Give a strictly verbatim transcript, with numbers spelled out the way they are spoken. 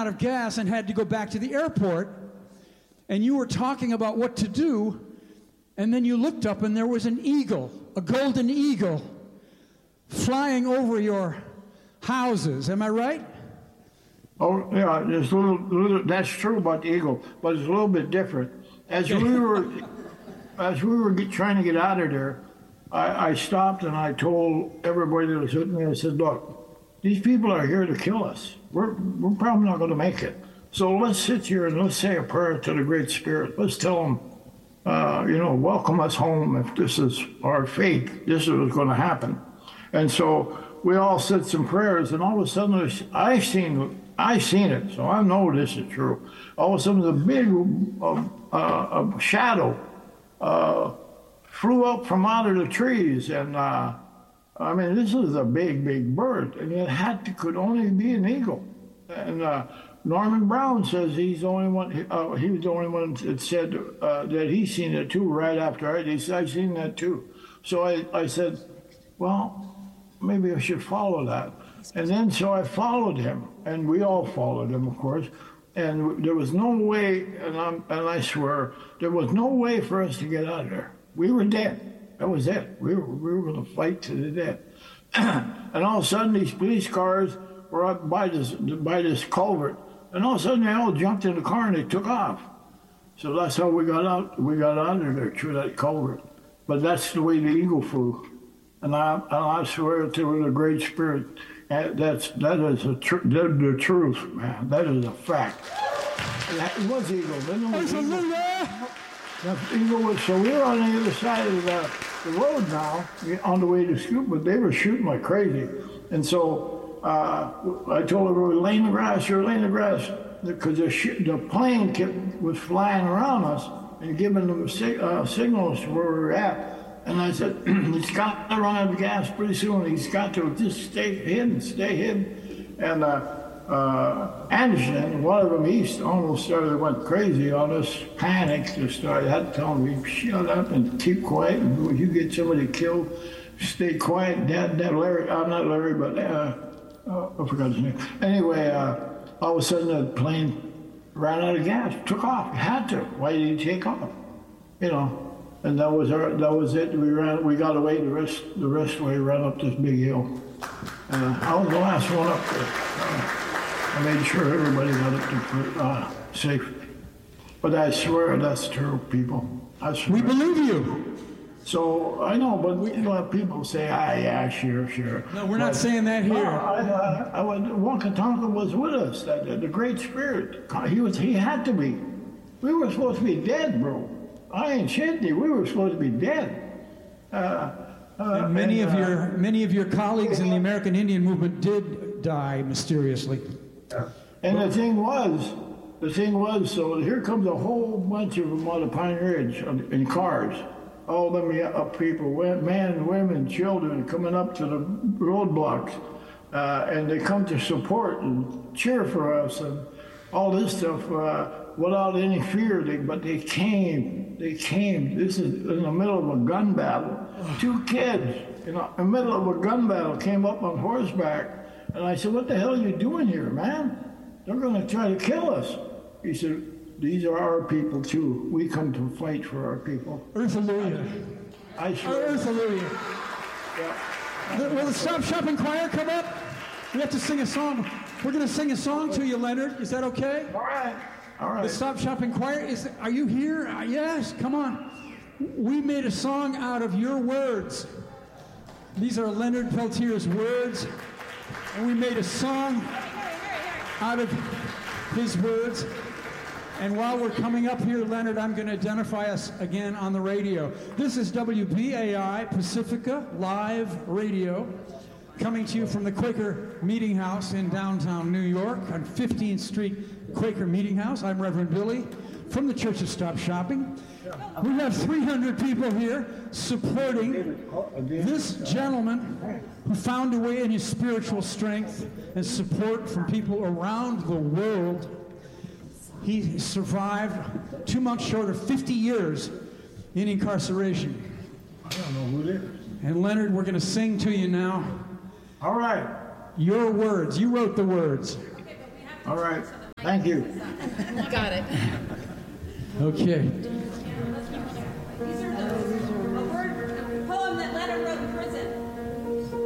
out of gas and had to go back to the airport, and you were talking about what to do, and then you looked up and there was an eagle, a golden eagle, flying over your houses. Am I right? Oh, yeah, there's a little, little, that's true about the eagle, but it's a little bit different. As we were, as we were get, trying to get out of there, I, I stopped and I told everybody that was sitting there, I said, look, these people are here to kill us. We're, we're probably not going to make it. So let's sit here and let's say a prayer to the Great Spirit. Let's tell them, uh, you know, welcome us home. If this is our fate, this is what's going to happen. And so we all said some prayers, and all of a sudden I seen I seen it, so I know this is true. All of a sudden, a big uh, uh, a shadow uh, flew up from out of the trees, and uh, I mean, this is a big, big bird, and it had to could only be an eagle. And uh, Norman Brown says he's the only one. Uh, he was the only one that said uh, that he seen it too. Right after I, he said, I seen that too. So I, I said, well, maybe I should follow that. And then so I followed him, and we all followed him, of course. And there was no way, and, I'm, and I swear, there was no way for us to get out of there. We were dead. That was it. We were, we were going to fight to the death. And all of a sudden, these police cars were up by this, by this culvert. And all of a sudden, they all jumped in the car and they took off. So that's how we got out. We got out of there through that culvert. But that's the way the eagle flew. And I, and I swear to the Great Spirit, that's, that is a tr- the, the truth, man. That is a fact. It was eagle. Then it was eagle. That eagle was, so we were on the other side of the, the road now, on the way to Scoop, but they were shooting like crazy. And so uh, I told everybody, lay in the grass, you're laying in the grass, because the, sh- the plane kept, was flying around us and giving them sig- uh, signals to where we were at. And I said, he's got to run out of gas pretty soon. He's got to just stay hidden, stay hidden. And uh, uh, Anderson, one of them, he almost started, went crazy on us, panicked, and started, I had to tell him, shut up and keep quiet. And when you get somebody killed, stay quiet. Dad, Dad Larry, I'm not Larry, but uh, oh, I forgot his name. Anyway, uh, all of a sudden the plane ran out of gas, took off. It had to. Why did he take off? You know. And that was our, that was it. We ran, we got away. The rest, the rest way ran up this big hill. Uh, I was the last one up there. Uh, I made sure everybody got up to uh, safely. But I swear that's true, people. I swear. We believe you. So I know, but we you know people say, ah, yeah, sure, sure. No, we're but, not saying that here. Uh, I, I, I, I, Wakatonka was with us. That the, the Great Spirit. He was. He had to be. We were supposed to be dead, bro. I ain't shitty. We were supposed to be dead. Uh, uh, and many and, of uh, your many of your colleagues in the American Indian movement did die mysteriously. And the thing was, the thing was, so here comes a whole bunch of them on the Pine Ridge in cars. All them up people, men, women, children, coming up to the roadblocks, uh, and they come to support and cheer for us and all this stuff. Uh, Without any fear, they, but they came, they came. This is in the middle of a gun battle. Two kids, you know, in the middle of a gun battle, came up on horseback. And I said, what the hell are you doing here, man? They're going to try to kill us. He said, these are our people, too. We come to fight for our people. Earth Hallelujah. I swear. Earth Hallelujah. Yeah. Will the Stop Shopping Choir come up? We have to sing a song. We're going to sing a song to you, Leonard. Is that okay? All right. All right. The Stop Shopping Choir, is, are you here? Uh, yes, come on. We made a song out of your words. These are Leonard Peltier's words, and we made a song out of his words. And while we're coming up here, Leonard, I'm going to identify us again on the radio. This is W B A I Pacifica Live Radio, coming to you from the Quaker Meeting House in downtown New York on fifteenth Street Quaker Meeting House. I'm Reverend Billy from the Church of Stop Shopping. We have three hundred people here supporting this gentleman who found a way in his spiritual strength and support from people around the world. He survived two months short of fifty years in incarceration. I don't know who it is. And Leonard, we're going to sing to you now. All right. Your words. You wrote the words. All right. Thank you. Got it. Okay.